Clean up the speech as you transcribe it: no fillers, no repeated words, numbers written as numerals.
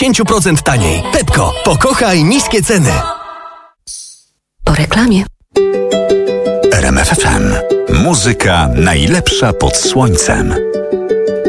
5% taniej. Pepko, pokochaj niskie ceny. Po reklamie. RMF FM. Muzyka najlepsza pod słońcem.